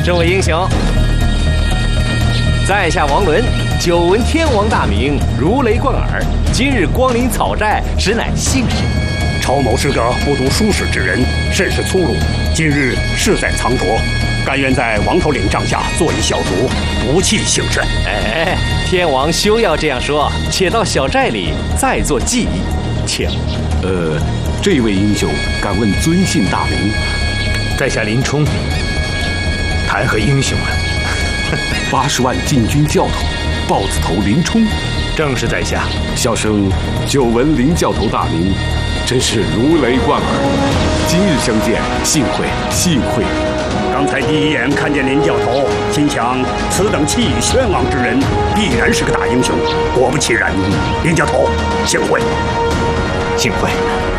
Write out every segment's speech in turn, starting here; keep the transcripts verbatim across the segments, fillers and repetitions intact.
这位英雄，在下王伦，久闻天王大名，如雷贯耳。今日光临草寨，实乃幸事。 仇某是个不读书识之人，甚是粗鲁。今日事在滂沱，甘愿在王头领帐下做一小卒，不弃幸甚。 哎，天王休要这样说，且到小寨里再做记忆，请。 呃，这位英雄，敢问尊姓大名？ 在下林冲。谈何英雄啊！ 八十万禁军教头，豹子头林冲， 正是在下。 小生久闻林教头大名，真是如雷贯耳。今日相见，幸会幸会。 刚才第一眼看见林教头，心想此等气宇轩昂之人，必然是个大英雄。果不其然，林教头，幸会， 幸会。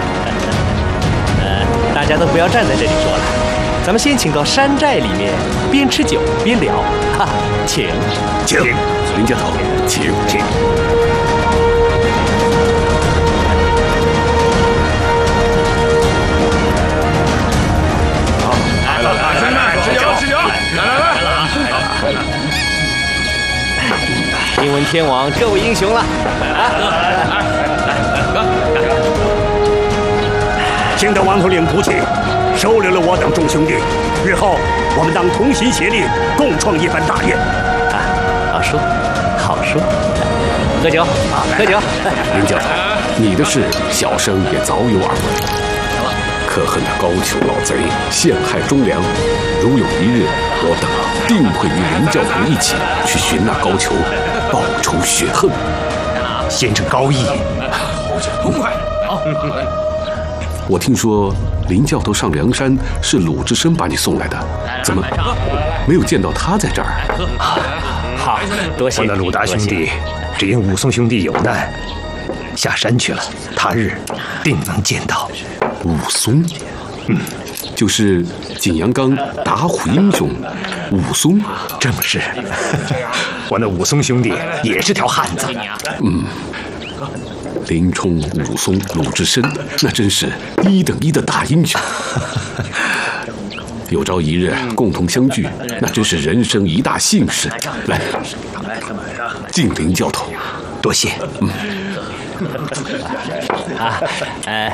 呃，大家都不要站在这里说了。咱们先请到山寨里面，边吃酒边聊，哈，请， 请， 林教头，请，请。 好，来了，来来来，吃酒，吃酒，来来来，来了。 听闻天王这位英雄了，啊， 幸得王头领不弃。收留了我等众兄弟，日后我们当同心协力，共创一番大业。 啊，好说，好说。喝酒，啊，喝酒。 林教头，你的事小生也早有耳闻。可恨的高俅老贼陷害忠良，如有一日，我等定会与林教头一起去寻那高俅，报仇雪恨。 先生高义， 好酒痛快。好。 我听说林教头上梁山是鲁智深把你送来的，怎么没有见到他在这儿？ 好，多谢。我那鲁大兄弟只因武松兄弟有难，下山去了，他日定能见到。 武松，嗯，就是景阳冈打虎英雄武松。 正是，我那武松兄弟也是条汉子。 嗯。林冲、武松、鲁智深，那真是一等一的大英雄。有朝一日共同相聚，那真是人生一大幸事。来，敬林教头， 多谢。嗯。 啊，哎，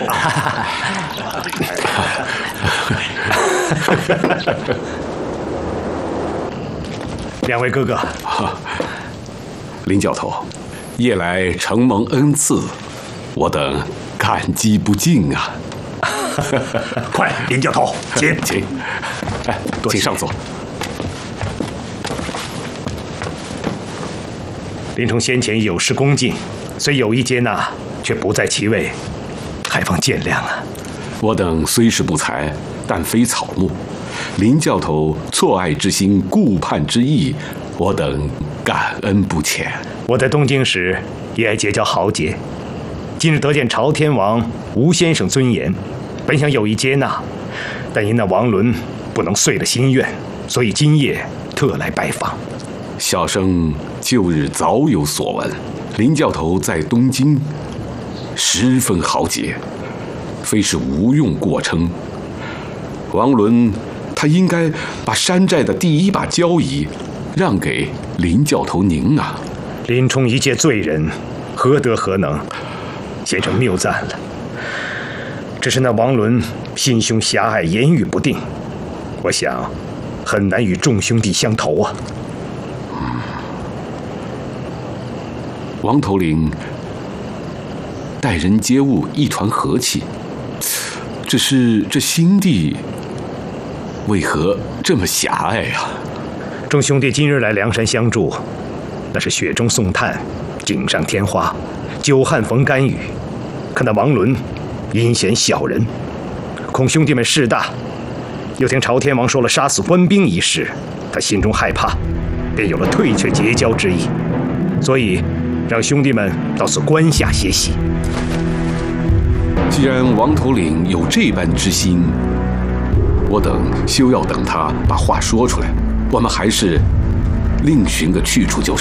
两位哥哥， 林教头。夜来承蒙恩赐，我等感激不尽啊！ 快，林教头，请请，哎，请上座。 林冲先前有失恭敬，虽有意接纳，却不在其位，还望见谅啊！ 我等虽是不才，但非草木。林教头错爱之心、顾盼之意，我等感恩不浅。 我在东京时也爱结交豪杰，今日得见朝天王吴先生尊严，本想有意接纳，但因那王伦不能遂了心愿，所以今夜特来拜访。 小生旧日早有所闻，林教头在东京十分豪杰，非是无用过称。王伦他应该把山寨的第一把交椅让给林教头您啊！ 林冲一介罪人，何德何能？先生谬赞了。只是那王伦心胸狭隘，言语不定，我想很难与众兄弟相投啊。 嗯，王头领待人接物一团和气，只是这心地为何这么狭隘啊？ 众兄弟今日来梁山相助，那是雪中送炭，锦上添花，久旱逢甘雨。可那王伦阴险小人，恐兄弟们事大。又听朝天王说了杀死官兵一事，他心中害怕，便有了退却结交之意，所以让兄弟们到此关下歇息。 既然王头领有这般之心，我等休要等他把话说出来，我们还是另寻个去处就是。